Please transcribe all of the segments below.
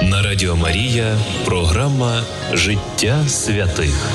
На Радіо Марія програма «Життя святих».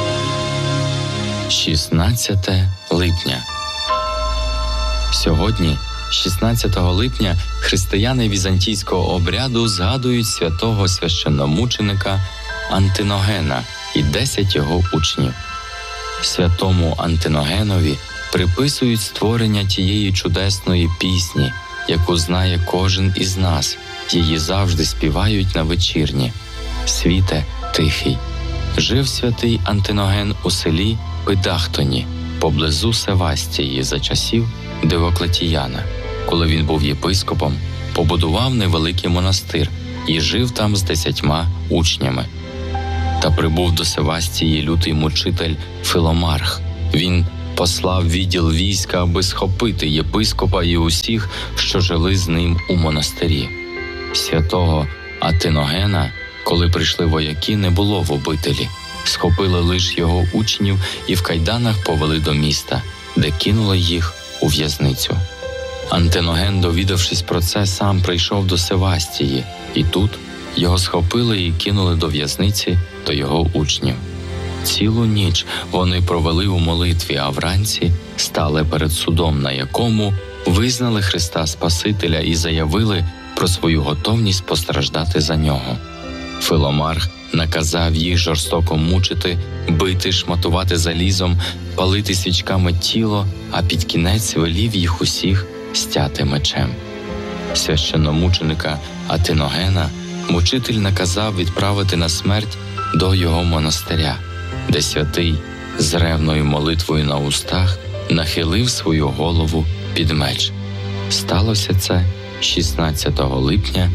16 липня. Сьогодні, 16 липня, християни візантійського обряду згадують святого священномученика Антиногена і 10 його учнів. Святому Антиногенові приписують створення тієї чудесної пісні, яку знає кожен із нас. Її завжди співають на вечірні. «Світе тихий». Жив святий Антиноген у селі Пидахтоні, поблизу Севастії за часів Дивоклетіяна. Коли він був єпископом, побудував невеликий монастир і жив там з 10 учнями. Та прибув до Севастії лютий мучитель Филомарх. Він послав відділ війська, аби схопити єпископа і усіх, що жили з ним у монастирі. Святого Антиногена, коли прийшли вояки, не було в обителі. Схопили лише його учнів і в кайданах повели до міста, де кинули їх у в'язницю. Антиноген, довідавшись про це, сам прийшов до Севастії, і тут його схопили і кинули до в'язниці до його учнів. Цілу ніч вони провели у молитві, а вранці стали перед судом, на якому визнали Христа Спасителя і заявили про свою готовність постраждати за нього. Филомарх наказав їх жорстоко мучити, бити, шматувати залізом, палити свічками тіло, а під кінець велів їх усіх стяти мечем. Священномученика Антиногена мучитель наказав відправити на смерть до його монастиря, де святий з ревною молитвою на устах нахилив свою голову під меч. Сталося це 16 липня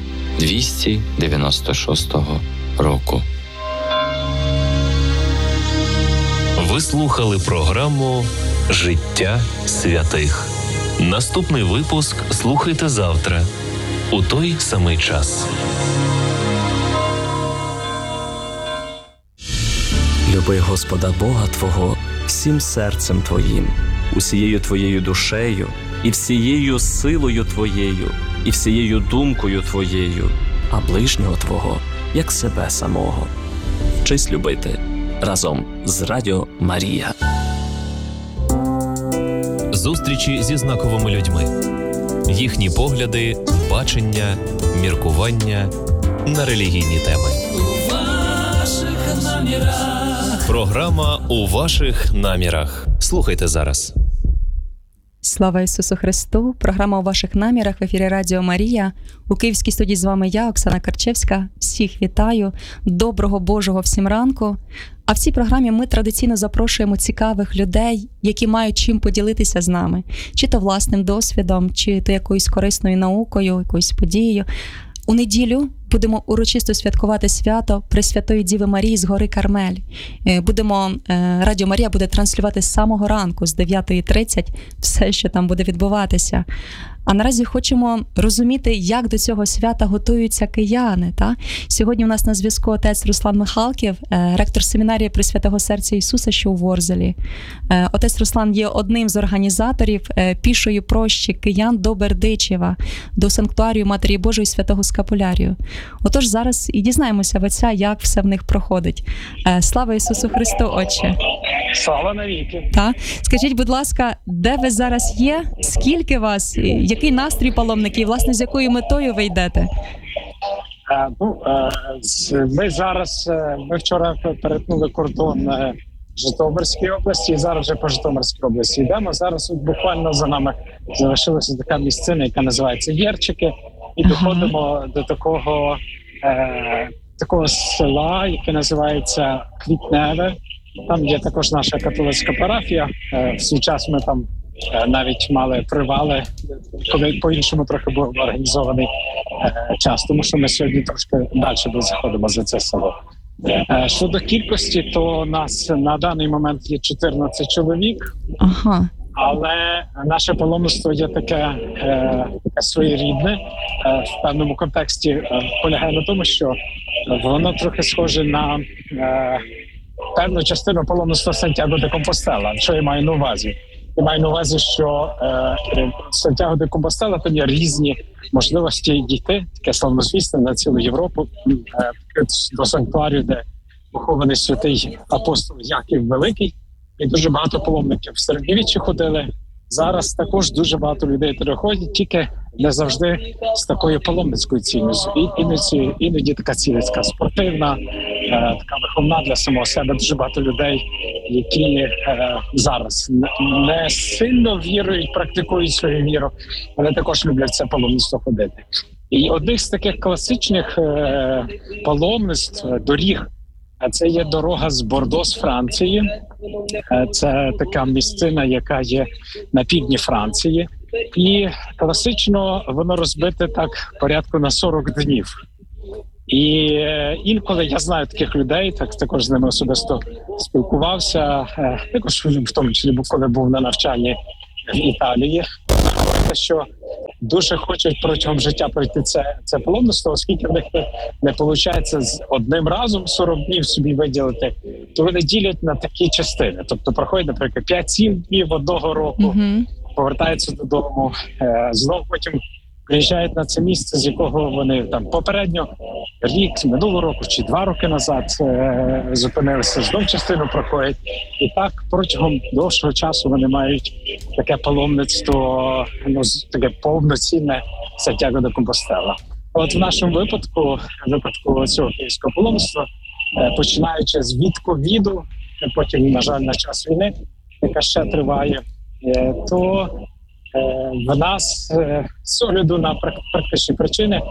296 року. Ви слухали програму «Життя святих». Наступний випуск слухайте завтра, у той самий час. Люби Господа Бога твого всім серцем твоїм, усією твоєю душею, і всією силою твоєю, і всією думкою твоєю, а ближнього твого, як себе самого. Вчись любити разом з Радіо Марія. Зустрічі зі знаковими людьми. Їхні погляди, бачення, міркування на релігійні теми. У ваших намірах. Програма «У ваших намірах». Слухайте зараз. Слава Ісусу Христу! Програма «У ваших намірах» в ефірі Радіо Марія. У Київській студії з вами я, Оксана Карчевська. Всіх вітаю. Доброго Божого всім ранку. А в цій програмі ми традиційно запрошуємо цікавих людей, які мають чим поділитися з нами. Чи то власним досвідом, чи то якоюсь корисною наукою, якоюсь подією. У неділю будемо урочисто святкувати свято Пресвятої Діви Марії з гори Кармель. Радіо Марія буде транслювати з самого ранку, з 9:30, все, що там буде відбуватися. А наразі хочемо розуміти, як до цього свята готуються кияни. Сьогодні у нас на зв'язку отець Руслан Михалків, ректор семінарії Пресвятого Серця Ісуса, що у Ворзелі. Отець Руслан є одним з організаторів пішої прощі киян до Бердичева, до санктуарію Матері Божої Святого Скапулярію. Отож, зараз і дізнаємося в отця, як все в них проходить. Слава Ісусу Христу, Отче! Слава навіки! Скажіть, будь ласка, де ви зараз є? Скільки вас? Який настрій паломників? Власне, з якою метою ви йдете? Ми вчора перетнули кордон Житомирської області і зараз вже по Житомирській області йдемо. Зараз буквально за нами залишилася така місцина, яка називається Єрчики. І доходимо до такого села, яке називається Квітневе. Там є також наша католицька парафія. В свій час ми там навіть мали привали, коли по-іншому трохи був організований час, тому що ми сьогодні трошки далі заходимо за це село. Щодо кількості, то нас на даний момент є 14 чоловік. Ага. Але наше паломництво є таке своєрідне, в певному контексті полягає на тому, що воно трохи схоже на певну частину паломництва Сантьяго де Компостела, що я маю на увазі. Я маю на увазі, що Сантьяго де Компостела – то є різні можливості дійти, таке славнозвісне на цілу Європу, до санктуарію, де похований святий апостол Яків Великий. І дуже багато паломників в середньовіччі ходили. Зараз також дуже багато людей переходять, тільки не завжди з такою паломницькою цінністю. Іноді така цінність спортивна, така виховна для самого себе. Дуже багато людей, які зараз не сильно вірують, практикують свою віру, але також люблять це паломництво ходити. І одних з таких класичних паломництв, доріг, це є дорога з Бордо, з Франції. Це така місцина, яка є на півдні Франції. І класично воно розбите так порядку на 40 днів. І інколи я знаю таких людей, також з ними особисто спілкувався, також в тому числі, коли був на навчанні в Італії, що дуже хочуть протягом життя пройти це паломництво, оскільки в них не виходить з одним разом 40 днів собі виділити, то вони ділять на такі частини. Тобто проходять, наприклад, 5-7 днів одного року, повертаються додому, знову потім приїжджають на це місце, з якого вони там попередньо рік, минулого року чи 2 роки назад зупинилися, знов частину проходять. І так протягом довшого часу вони мають таке паломництво, таке повноцінне Сантьяго де Компостела. От в нашому випадку цього київського паломництва, починаючи з від ковіду, потім, на жаль, на час війни, яка ще триває, то в нас, з огляду на практичні причини,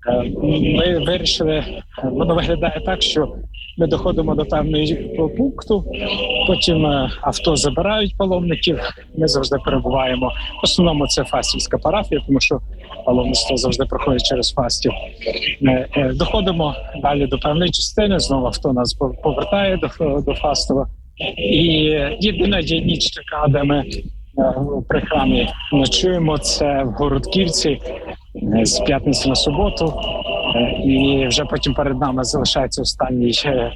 ми вирішили, воно виглядає так, що ми доходимо до певного пункту, потім авто забирають паломників, ми завжди перебуваємо. В основному це Фастівська парафія, тому що паломництво завжди проходить через Фастів. Ми доходимо далі до певної частини, знову авто нас повертає до Фастова. І єдина ніч така, де ми при храмі ночуємо, це в Городківці з п'ятниці на суботу, і вже потім перед нами залишається останній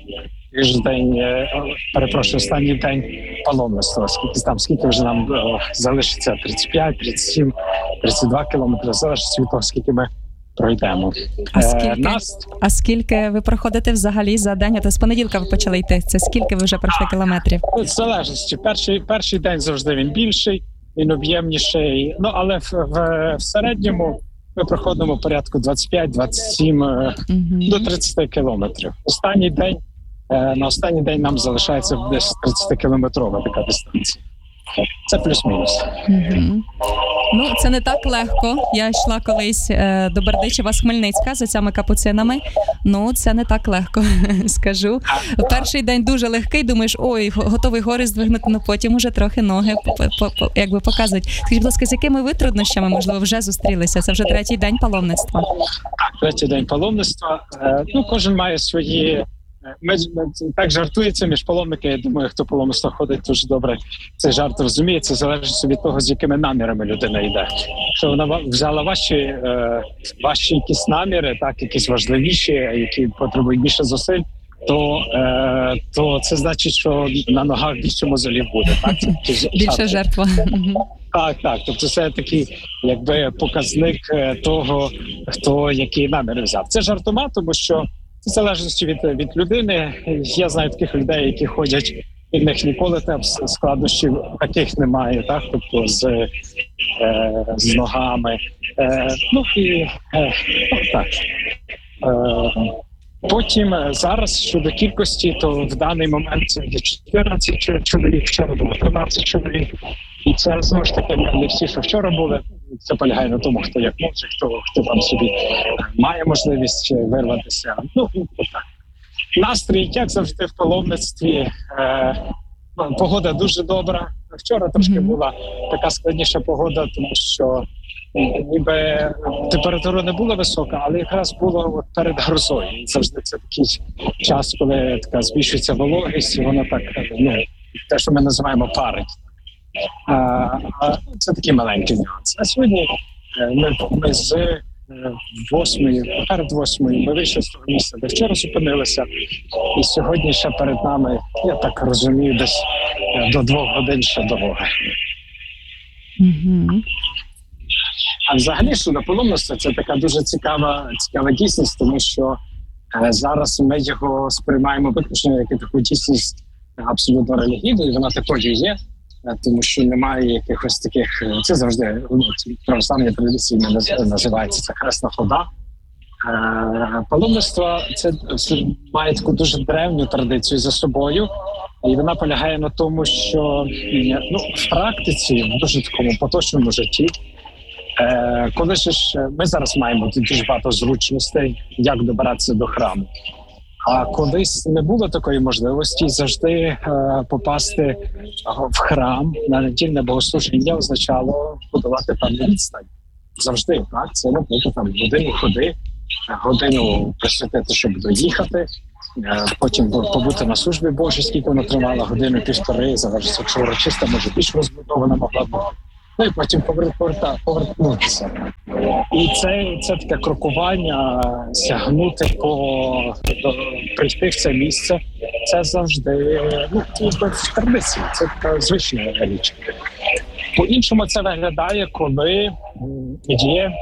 день паломництва. Скільки вже нам залишиться? 35, 37, 32 кілометри, залежить від того, скільки ми пройдемо. А скільки ви проходите взагалі за день? От з понеділка ви почали йти. Це скільки ви вже пройшли кілометрів? В залежності. Перший день завжди він більший, він об'ємніший. Але в середньому ми проходимо порядку 25-27 до 30 кілометрів. На останній день нам залишається десь 30-кілометрова така дистанція. Це плюс-мінус. Це не так легко. Я йшла колись до Бердичева з Хмельницька з отцями капуцинами. Це не так легко, скажу. Перший день дуже легкий, думаєш, готовий гори здвигнути, потім уже трохи ноги показують. Скажіть, будь ласка, з якими ви труднощами, можливо, вже зустрілися? Це вже 3-й день паломництва? Так, 3-й день паломництва. Кожен має свої... Ми так жартується між паломники. Я думаю, хто паломництво ходить, дуже добре цей жарт розуміє. Це залежить від того, з якими намірами людина йде. Якщо вона взяла ваші якісь наміри, так, якісь важливіші, які потребують більше зусиль, то це значить, що на ногах більше мозолів буде. Так? Більше жертва. Так. Тобто це такий, показник того, хто які наміри взяв. Це жартома, тому що в залежності від людини. Я знаю таких людей, які ходять, і в них ніколи складнощів таких немає, так? Тобто з ногами. Так. Потім зараз щодо кількості, то в даний момент це є 14 чоловік, вчора було 13 чоловік. І це, знову ж таки, не всі, що вчора були. Це полягає на тому, хто як може, хто там собі має можливість вирватися. Так. Настрій, як завжди в паломництві, погода дуже добра. Вчора трошки була така складніша погода, тому що ніби температура не була висока, але якраз було перед грозою. Завжди це такий час, коли така збільшується вологість, і воно так, те, що ми називаємо парить. Це такий маленький нюанс. А сьогодні ми з 8-ї, перед 8-ї ми вийшли з того місця, де вчора зупинилися. І сьогодні ще перед нами, я так розумію, десь до 2 годин ще дороги. Угу. А взагалі судопаломництво – це така дуже цікава дійсність, тому що зараз ми його сприймаємо виключно як таку дійсність абсолютно релігійну, і вона такою є, тому що немає якихось таких, це завжди православні традиції називається, це хресна хода. Паломництво це має таку дуже древню традицію за собою, і вона полягає на тому, що в практиці, в дуже такому поточному житті, коли ж ми зараз маємо дуже багато зручностей, як добиратися до храму. А колись не було такої можливості, завжди попасти в храм на недільне богослужіння означало подолати певну відстань. Завжди, так? Це, наприклад, там годину ходи, годину присвятити, щоб доїхати, потім побути на службі Божій, скільки вона тривала, годину-півтори, залежить, якщо урочиста, може більш розбудована могла бути. Ну і потім повернутися. І це таке крокування, сягнути прийти в це місце, це завжди в традиції, це така звична річ. По-іншому це виглядає, коли є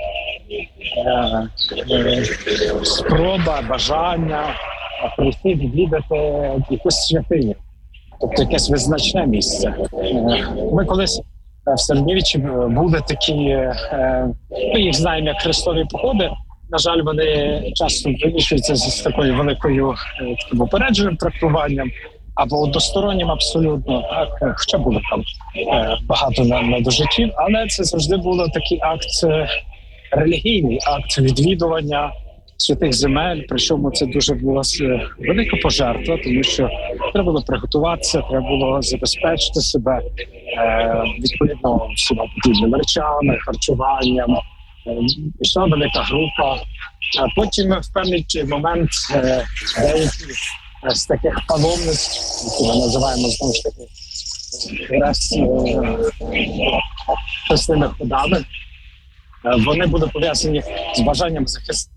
спроба, бажання прийти відвідати якусь святиню, тобто якесь визначне місце. Ми колись в середньовіччі були такі, ми їх знаємо як хрестові походи. На жаль, вони часто вирішуються з такою великою таким упередженим трактуванням або одностороннім абсолютно, так, хоча було там багато недожиттів, але це завжди було такий акт релігійний, акт відвідування святих земель, причому це дуже була велика пожертва, тому що треба було приготуватися, треба було забезпечити себе відповідно всіма потрібними речами, харчуванням. Пішла велика група. А потім в певний момент деякі з таких паломництв, які ми називаємо знову ж таки хресними ходами, вони були пов'язані з бажанням захистити.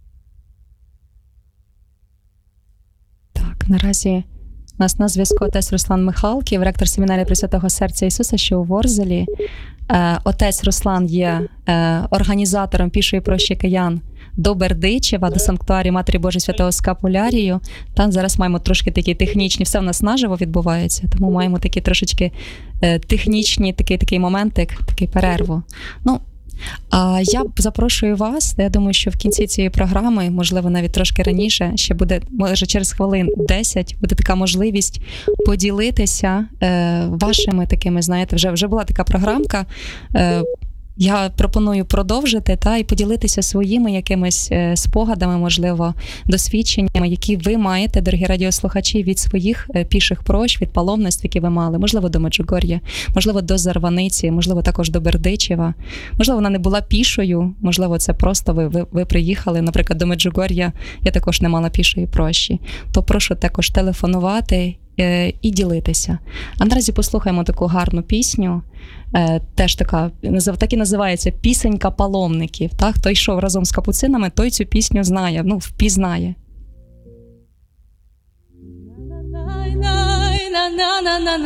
Наразі у нас на зв'язку отець Руслан Михалків, ректор семінарії Пресвятого Серця Ісуса, що у Ворзелі. Отець Руслан є організатором пішої прощі киян до Бердичева, до санктуарії Матері Божої Святого Скапулярію. Там зараз маємо трошки такі технічні, все в нас наживо відбувається, тому маємо такі трошечки технічні, такий моментик, такий перерву. А я запрошую вас, я думаю, що в кінці цієї програми, можливо, навіть трошки раніше, ще буде, може через хвилин 10, буде така можливість поділитися вашими такими, знаєте, вже була така програмка, я пропоную продовжити і поділитися своїми якимись спогадами, можливо, досвідченнями, які ви маєте, дорогі радіослухачі, від своїх піших прощ, від паломництв, які ви мали. Можливо, до Меджугор'я, можливо, до Зарваниці, можливо, також до Бердичева. Можливо, вона не була пішою, можливо, це просто ви приїхали, наприклад, до Меджугор'я, я також не мала пішої прощі. То прошу також телефонувати і ділитися. А наразі послухаємо таку гарну пісню, теж така, так і називається «Пісенька паломників». Так? Хто йшов разом з капуцинами, той цю пісню знає, впізнає.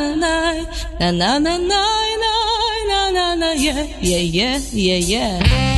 Yeah.